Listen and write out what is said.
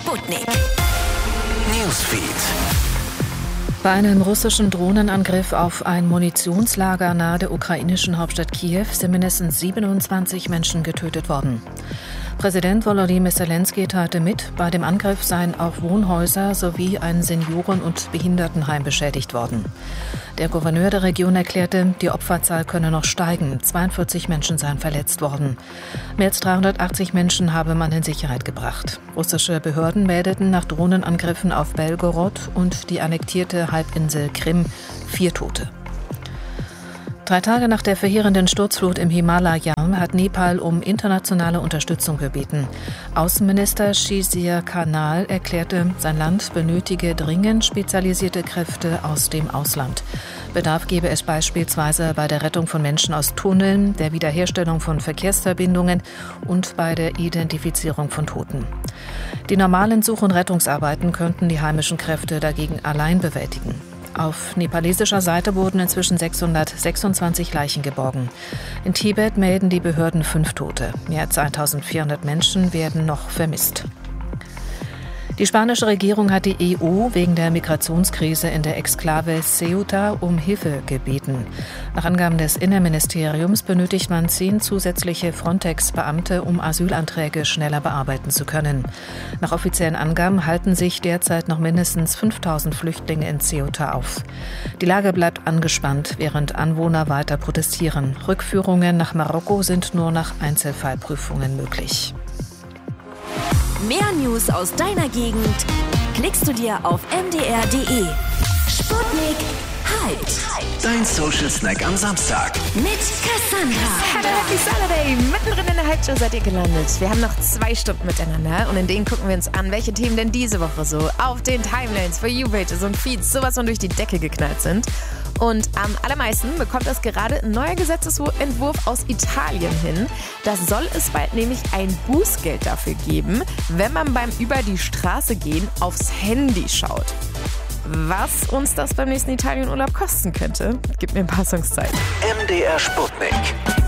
Sputnik Newsfeed. Bei einem russischen Drohnenangriff auf ein Munitionslager nahe der ukrainischen Hauptstadt Kiew sind mindestens 27 Menschen getötet worden. Präsident Volodymyr Zelensky teilte mit, bei dem Angriff seien auch Wohnhäuser sowie ein Senioren- und Behindertenheim beschädigt worden. Der Gouverneur der Region erklärte, die Opferzahl könne noch steigen. 42 Menschen seien verletzt worden. Mehr als 380 Menschen habe man in Sicherheit gebracht. Russische Behörden meldeten nach Drohnenangriffen auf Belgorod und die annektierte Halbinsel Krim 4 Tote. 3 Tage nach der verheerenden Sturzflut im Himalaya hat Nepal um internationale Unterstützung gebeten. Außenminister Shishir Kanal erklärte, sein Land benötige dringend spezialisierte Kräfte aus dem Ausland. Bedarf gebe es beispielsweise bei der Rettung von Menschen aus Tunneln, der Wiederherstellung von Verkehrsverbindungen und bei der Identifizierung von Toten. Die normalen Such- und Rettungsarbeiten könnten die heimischen Kräfte dagegen allein bewältigen. Auf nepalesischer Seite wurden inzwischen 626 Leichen geborgen. In Tibet melden die Behörden 5 Tote. Mehr als 1400 Menschen werden noch vermisst. Die spanische Regierung hat die EU wegen der Migrationskrise in der Exklave Ceuta um Hilfe gebeten. Nach Angaben des Innenministeriums benötigt man 10 zusätzliche Frontex-Beamte, um Asylanträge schneller bearbeiten zu können. Nach offiziellen Angaben halten sich derzeit noch mindestens 5000 Flüchtlinge in Ceuta auf. Die Lage bleibt angespannt, während Anwohner weiter protestieren. Rückführungen nach Marokko sind nur nach Einzelfallprüfungen möglich. Mehr News aus deiner Gegend klickst du dir auf mdr.de. Sputnik Hyped. Dein Social Snack am Samstag. Mit Cassandra. Happy Saturday! Mittendrin in der Hype-Show seid ihr gelandet. Wir haben noch 2 Stunden miteinander und in denen gucken wir uns an, welche Themen denn diese Woche so auf den Timelines, For You-Pages und Feeds sowas von durch die Decke geknallt sind. Und am allermeisten bekommt das gerade ein neuer Gesetzesentwurf aus Italien hin. Das soll es bald nämlich ein Bußgeld dafür geben, wenn man beim über die Straße gehen aufs Handy schaut. Was uns das beim nächsten Italienurlaub kosten könnte, gibt mir ein paar Songs Zeit. MDR Sputnik.